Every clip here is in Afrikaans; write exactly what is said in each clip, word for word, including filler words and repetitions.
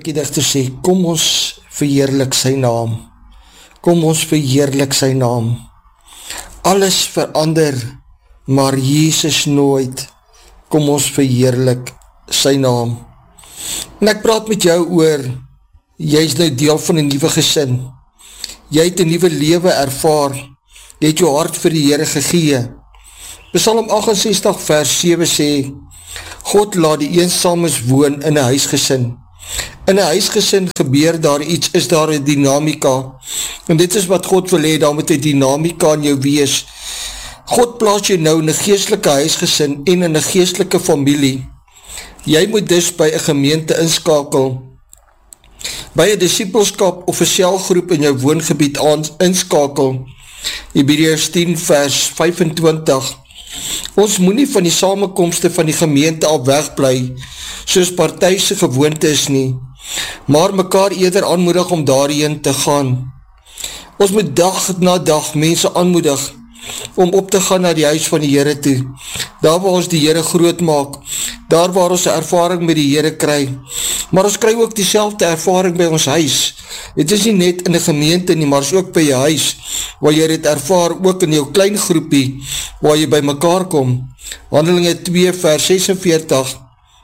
Die digter sê, kom ons verheerlik sy naam. Kom ons verheerlik sy naam. Alles verander, maar Jesus nooit. Kom ons verheerlik sy naam. En ek praat met jou oor, jy is nou deel van 'n nuwe gesin. Jy het 'n nuwe lewe ervaar. Jy het jou hart vir die Here gegee. Psalm agt en sestig vers sewe sê, God laat die eensames woon in 'n huisgesin. In 'n huisgesin gebeur daar iets, is daar 'n dinamika. En dit is wat God wil hê, daar moet 'n dinamika in jou wees. God plaas jou nou in 'n geestelike huisgesin en in 'n geestelike familie. Jy moet dus by 'n gemeente inskakel, by 'n disipelskap of 'n selgroep in jou woongebied aan inskakel. Hebreërs tien vers vyfentwintig. Ons moet nie van die samekomste van die gemeente al wegbly, soos partyse gewoonte is nie, maar mekaar eerder aanmoedig om daarheen te gaan. Ons moet dag na dag mense aanmoedig om op te gaan na die huis van die Here toe, daar waar ons die Here groot maak, daar waar ons 'n ervaring met die Here kry, maar ons kry ook dieselfde ervaring by ons huis. Dit is nie net in 'n gemeente nie, maar is ook by jou huis, waar jy dit ervaar, ook in jou klein groepie, waar jy by mekaar kom. Handelinge twee vers sesenveertig.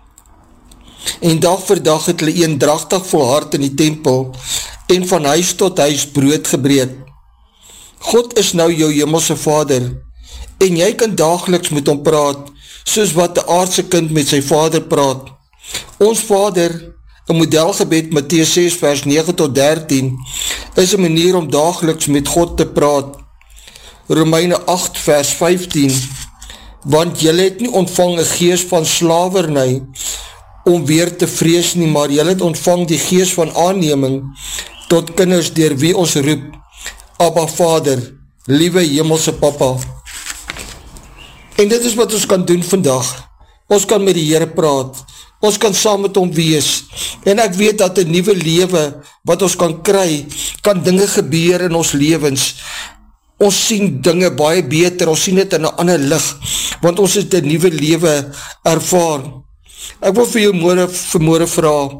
En dag vir dag het hulle eendragtig volhard in die tempel, en van huis tot huis brood gebreek. God is nou jou hemelse Vader, en jy kan dageliks met hom praat, soos wat die aardse kind met sy Vader praat. Ons Vader, 'n modelgebed, Matteus ses vers nege tot dertien, is 'n manier om dageliks met God te praat. Romeine agt vers vyftien, want julle het nie ontvang 'n gees van slawerny, om weer te vrees nie, maar julle het ontvang die gees van aanneming, tot kinders deur wie ons roep, Abba Vader, liewe hemelse Papa. En dit is wat ons kan doen vandag. Ons kan met die Here praat, ons kan saam met hom wees, en ek weet dat 'n nuwe lewe wat ons kan kry, kan dinge gebeur in ons lewens. Ons sien dinge baie beter, ons sien dit in 'n ander lig, want ons het 'n nuwe lewe ervaar. Ek wil vir jou môre vanmôre vra,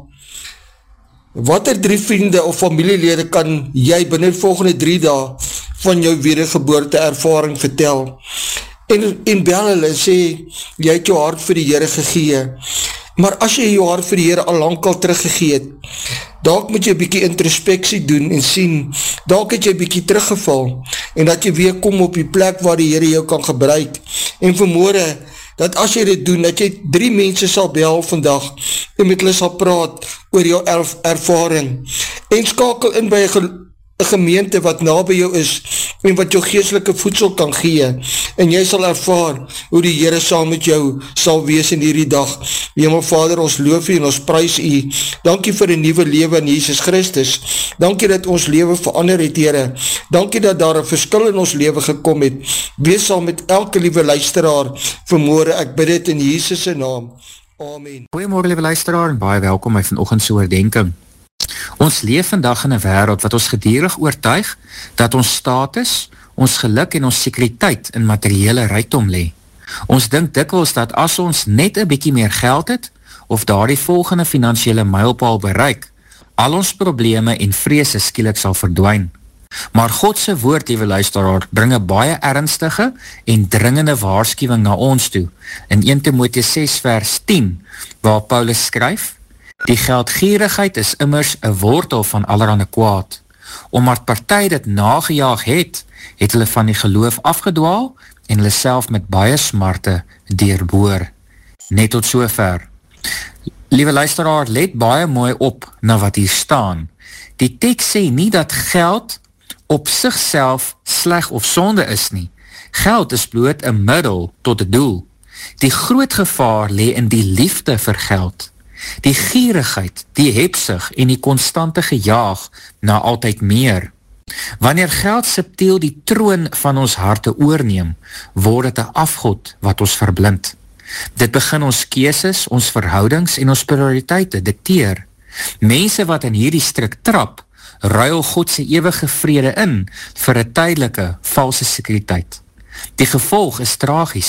watter drie vriende of familielede kan jy binne die volgende drie dae van jou wedergeboorte ervaring vertel? En, en bel hulle en sê, jy het jou hart vir die Here gegee. Maar as jy jou hart vir die Here al lang al teruggegee het, dalk moet jy 'n bietjie introspeksie doen en sien, dalk het jy 'n bietjie teruggeval, en dat jy weer kom op die plek waar die Here jou kan gebruik. En vanmôre, dat as jy dit doen, dat jy drie mense sal bel vandag, en met hulle sal praat oor jou erf, ervaring, en skakel in by 'n een gemeente wat na by jou is, en wat jou geestelike voedsel kan gee, en jy sal ervaar hoe die Here saam met jou sal wees in hierdie dag. Hemel Vader, ons loof U en ons prys U. Dankie vir 'n nuwe lewe in Jesus Christus. Dankie dat ons lewe verander het, Here. Dankie dat daar 'n verskil in ons lewe gekom het. Wees saam met elke liewe luisteraar vanmôre. Ek bid dit in Jesus se naam. Amen. Goeiemôre liewe luisteraar en baie welkom by vanoggend se oordeenking. Ons leef vandag in 'n wêreld wat ons gedurig oortuig dat ons status, ons geluk en ons sekuriteit in materiële rykdom lê. Ons dink dikwels dat as ons net 'n bietjie meer geld het of daardie volgende finansiële mylpaal bereik, al ons probleme en vrese skielik sal verdwyn. Maar God se woord, liewe luisteraar, bring 'n baie ernstige en dringende waarskuwing na ons toe in Eerste Timoteus ses vers tien, waar Paulus skryf: Die geldgierigheid is immers 'n wortel van allerlei kwaad. Omdat party dit nagejaag het, het hulle van die geloof afgedwaal en hulle self met baie smarte deurboor. Net tot sover. Liewe luisteraar, let baie mooi op na wat hier staan. Die teks sê nie dat geld op sigself sleg of sonde is nie. Geld is bloot 'n middel tot 'n doel. Die groot gevaar lê in die liefde vir geld. Die gierigheid, die hebsug en die konstante gejaag na altyd meer. Wanneer geld subtiel die troon van ons harte oorneem, word dit 'n afgod wat ons verblind. Dit begin ons keuses, ons verhoudings en ons prioriteite dikteer. Mense wat in hierdie strik trap, ruil God se ewige vrede in vir 'n tydelike, valse sekuriteit. Die gevolg is tragies.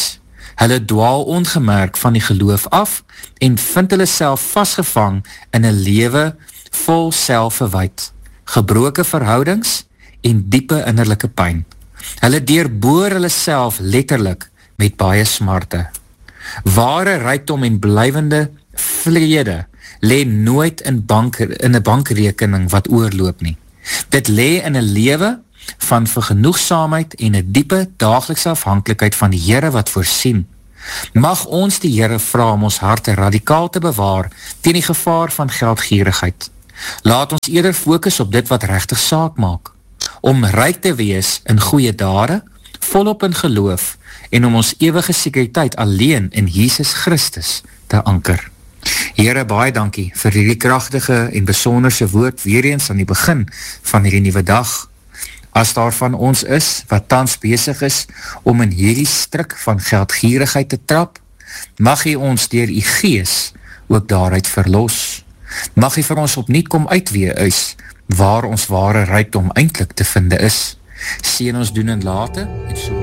Hulle dwaal ongemerk van die geloof af en vind hulle self vastgevang in 'n lewe vol selfverwyd, gebroke verhoudings en diepe innerlike pyn. Hulle deurboor hulle self letterlik met baie smarte. Ware rykdom en blywende vrede lê nooit in bank in 'n bankrekening wat oorloop nie. Dit lê in 'n lewe van vergenoegsaamheid en 'n diepe daaglikse afhanklikheid van die Here wat voorsien. Mag ons die Here vra om ons harte radikaal te bewaar teen die gevaar van geldgierigheid. Laat ons eerder fokus op dit wat regtig saak maak, om ryk te wees in goeie dade, volop in geloof en om ons ewige sekuriteit alleen in Jesus Christus te anker. Here, baie dankie vir hierdie kragtige en besonderse woord weer eens aan die begin van hierdie nuwe dag. As daar van ons is wat tans besig is om in hierdie stryk van geldgierigheid te trap, mag U ons deur U Gees ook daaruit verlos. Mag U vir ons opnuut kom uitwees waar ons ware rykdom eintlik te vind is. Seën ons doen en late en so